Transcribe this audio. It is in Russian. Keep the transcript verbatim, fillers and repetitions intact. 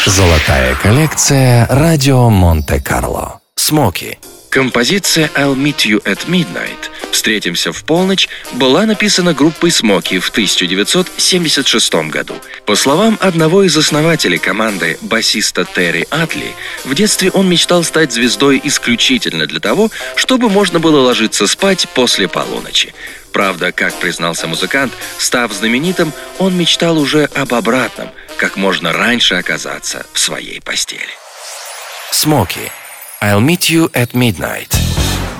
Золотая коллекция радио Монте-Карло. Смоки. Композиция «I'll meet you at midnight» «Встретимся в полночь» была написана группой «Смоки» в тысяча девятьсот семьдесят шестом году. По словам одного из основателей команды, басиста Терри Атли, в детстве он мечтал стать звездой исключительно для того, чтобы можно было ложиться спать после полуночи. Правда, как признался музыкант, став знаменитым, он мечтал уже об обратном, как можно раньше оказаться в своей постели. Смоки. I'll meet you at midnight.